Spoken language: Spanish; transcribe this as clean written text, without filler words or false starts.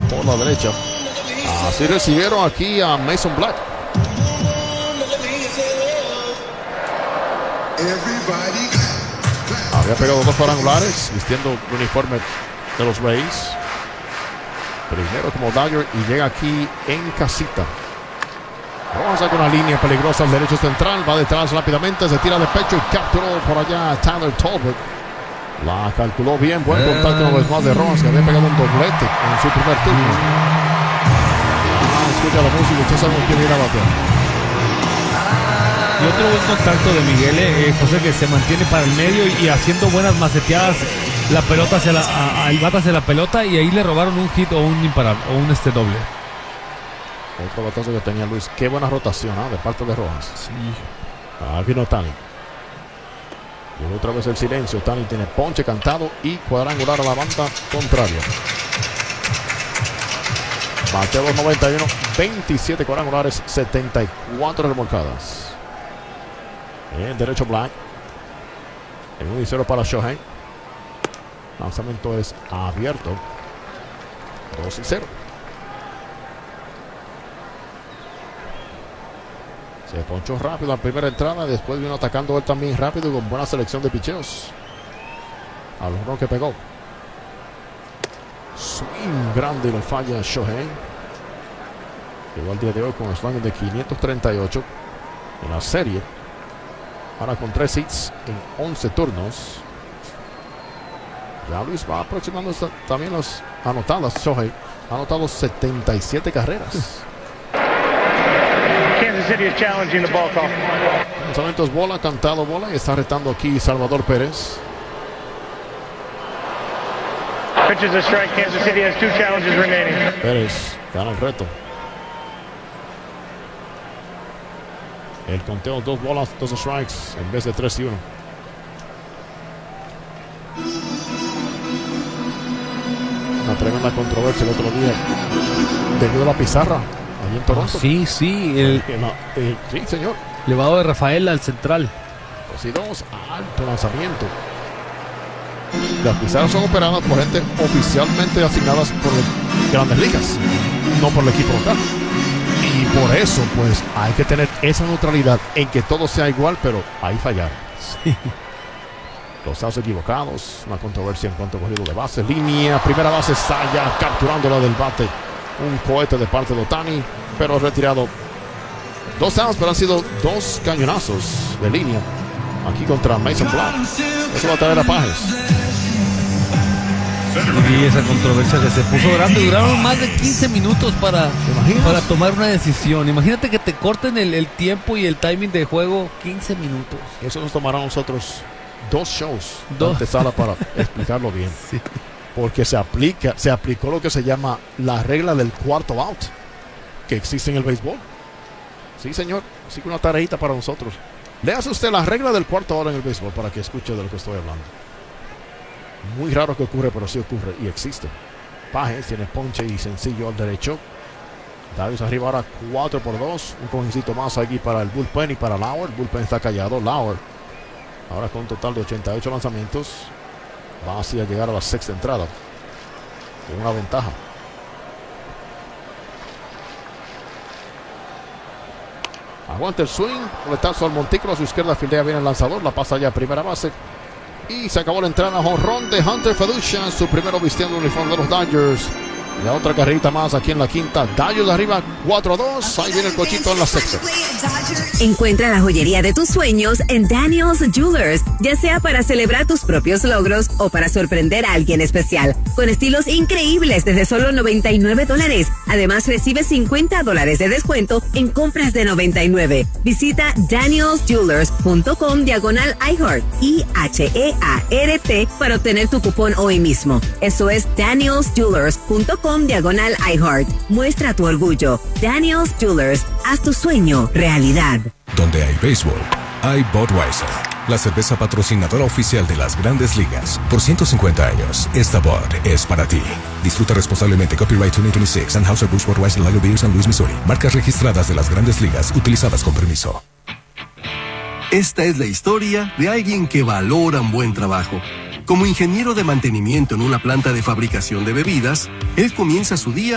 por la derecha. Así recibieron aquí a Mason Black. Había pegado 2 cuadrangulares vistiendo el uniforme de los Rays. Primero como Dodger y llega aquí en casita. Vamos a con una línea peligrosa al derecho central. Va detrás rápidamente, se tira de pecho y capturó por allá a Tyler Talbot. La calculó bien, buen contacto una vez más de Rojas, que había pegado un doblete en su primer turno. Escucha la música, usted sabe con quién ir a batear. Y otro buen contacto de Miguel, José, que se mantiene para el medio y haciendo buenas maceteadas. La pelota hacia el bate hacia la pelota, y ahí le robaron un hit o un imparable o un doble. Otro batazo que tenía Luis. Qué buena rotación de parte de Rojas. Sí. Aquí no Ohtani. Y otra vez el silencio. Ohtani tiene ponche cantado y cuadrangular a la banda contraria. Bateo 291, 27 cuadrangulares, 74 remolcadas. En derecho Black. En 1-0 para Shohei. Lanzamiento es abierto. 2-0. Se ponchó rápido la primera entrada. Después vino atacando él también rápido y con buena selección de picheos. Al honrón que pegó. Swing grande y lo falla Shohei. Llegó al día de hoy con swing de 538 en la serie. Ahora con 3 hits en 11 turnos. Ya Luis va aproximando también las anotadas. Shohei ha anotado 77 carreras. Kansas City is challenging the ball call. Lanzamiento es bola, cantado bola, y está retando aquí Salvador Pérez. Pitches a strike. Kansas City has 2 challenges remaining. Pérez gana el reto. El conteo 2 bolas, 2 strikes en vez de 3 y 1. Una tremenda controversia el otro día debido a la pizarra allí en Toronto. Sí, sí, sí, señor. Levado de Rafael al central. 2-2, alto lanzamiento. Las pizarras son operadas por gente oficialmente asignadas por Grandes Ligas, no por el equipo local. Y por eso, pues, hay que tener esa neutralidad en que todo sea igual, pero ahí fallaron. Sí. Los outs equivocados, una controversia en cuanto a cogido de base. Línea, primera base, Saya capturándola del bate. Un cohete de parte de Ohtani, pero retirado. 2 outs, pero han sido 2 cañonazos de línea. Aquí contra Mason Black. Eso va a traer a Pages. Y esa controversia que se puso grande, duraron más de 15 minutos para tomar una decisión. Imagínate que te corten el tiempo y el timing de juego 15 minutos. Eso nos tomará a nosotros 2 shows de antesala para explicarlo bien. Sí. Porque se aplicó lo que se llama la regla del cuarto out que existe en el béisbol. Sí, señor. Así que una tareita para nosotros. Léase usted la regla del cuarto out en el béisbol para que escuche de lo que estoy hablando. Muy raro que ocurre, pero sí ocurre y existe. Pages tiene ponche y sencillo al derecho. Davis arriba ahora 4-2. Un cojincito más aquí para el bullpen y para Lauer. El bullpen está callado. Lauer ahora con un total de 88 lanzamientos. Va así a llegar a la 6ª entrada. Con una ventaja. Aguanta el swing. Coletazo al montículo. A su izquierda fildea bien el lanzador. La pasa ya a primera base. Y se acabó la entrada. Jonrón de Hunter Feducia. Su primero vistiendo el uniforme de los Dodgers. La otra carrerita más aquí en la 5ª. Dodgers arriba 4-2. Ahí viene el cochito en la 6ª. Encuentra la joyería de tus sueños en Daniel's Jewelers, ya sea para celebrar tus propios logros o para sorprender a alguien especial, con estilos increíbles desde solo $99. Además, recibe $50 de descuento en compras de $99. Visita danielsjewelers.com/iHeart, IHEART, para obtener tu cupón hoy mismo. Eso es danielsjewelers.com/iHeart. Muestra tu orgullo. Daniel's Jewelers, haz tu sueño realidad. Donde hay béisbol, hay Budweiser, la cerveza patrocinadora oficial de las Grandes Ligas. Por 150 años, esta Bud es para ti. Disfruta responsablemente. Copyright 2026, Anheuser-Busch Budweiser Lager Beer, San Luis, Missouri. Marcas registradas de las Grandes Ligas, utilizadas con permiso. Esta es la historia de alguien que valora un buen trabajo. Como ingeniero de mantenimiento en una planta de fabricación de bebidas, él comienza su día